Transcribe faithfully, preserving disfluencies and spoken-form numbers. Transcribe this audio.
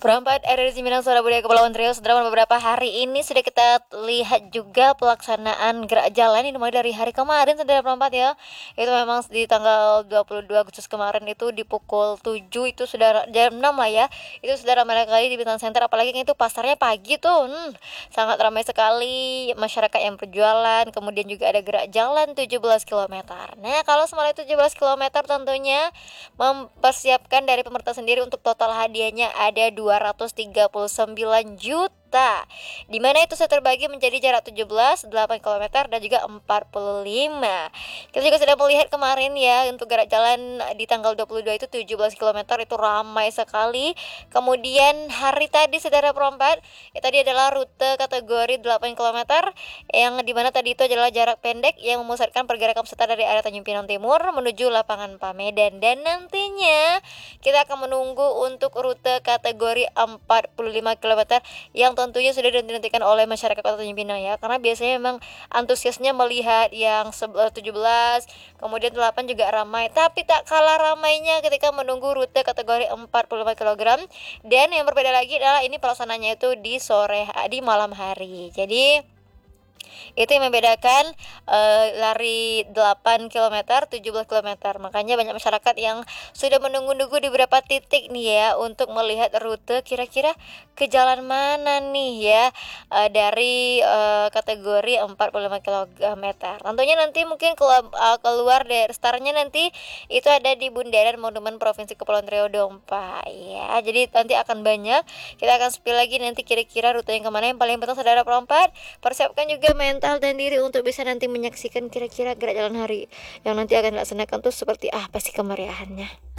Perempat R R Cimindang Suara Budaya Kepulauan Riau, saudara, beberapa hari ini sudah kita lihat juga pelaksanaan gerak jalan ini mulai dari hari kemarin, saudara perempat ya. Itu memang di tanggal dua puluh dua Agustus kemarin itu di pukul tujuh itu sudah jam enam lah ya. Itu sudah ramai sekali di Bintang Center, apalagi itu pasarnya pagi tuh. Hmm, sangat ramai sekali masyarakat yang berjualan. Kemudian juga ada gerak jalan tujuh belas kilometer. Nah, kalau semalam tujuh belas kilometer tentunya mempersiapkan dari pemerintah sendiri untuk total hadiahnya ada dua ratus tiga puluh sembilan juta, di mana itu sudah terbagi menjadi jarak tujuh belas, delapan kilometer dan juga empat puluh lima. Kita juga sudah melihat kemarin ya, untuk gerak jalan di tanggal dua puluh dua itu tujuh belas kilometer itu ramai sekali. Kemudian hari tadi, saudara perempat, ya, tadi adalah rute kategori delapan kilometer, yang dimana tadi itu adalah jarak pendek yang memusatkan pergerakan peserta dari area Tanjung Pinang Timur menuju lapangan Pamedan. Dan nantinya kita akan menunggu untuk rute kategori empat puluh lima kilometer yang tentunya sudah dinantikan oleh masyarakat Kota Tanjung Pinang ya, karena biasanya memang antusiasnya melihat yang tujuh belas, kemudian delapan juga ramai, tapi tak kalah ramainya ketika menunggu rute kategori empat puluh lima kilogram. Dan yang berbeda lagi adalah ini pelaksananya itu di sore di malam hari. Jadi itu yang membedakan uh, lari delapan kilometer, tujuh belas kilometer. Makanya banyak masyarakat yang sudah menunggu-nunggu di beberapa titik nih ya, untuk melihat rute kira-kira ke jalan mana nih ya, uh, dari uh, kategori empat puluh lima kilometer. Tentunya nanti mungkin keluar, uh, keluar dari startnya nanti itu ada di Bundaran Monumen Provinsi Kepulauan Riau Dompa ya. Jadi nanti akan banyak, kita akan spill lagi nanti kira-kira rute yang kemana. Yang paling penting, saudara perempat, persiapkan juga mental dan diri untuk bisa nanti menyaksikan kira-kira gerak jalan hari yang nanti akan dilaksanakan tuh seperti apa sih kemeriahannya.